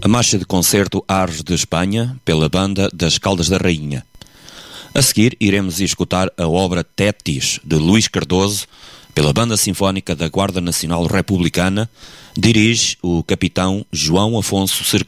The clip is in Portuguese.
a marcha de concerto Ares de Espanha, pela banda das Caldas da Rainha. A seguir, iremos escutar a obra Tétis, de Luís Cardoso, pela Banda Sinfónica da Guarda Nacional Republicana, dirige o capitão João Afonso Cerqueira.